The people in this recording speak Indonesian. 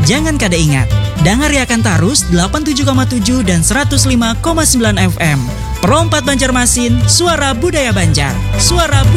Jangan kada ingat, dangariakan tarus 87,7 dan 105,9 FM. Pro 4 Banjarmasin, suara budaya Banjar. Suara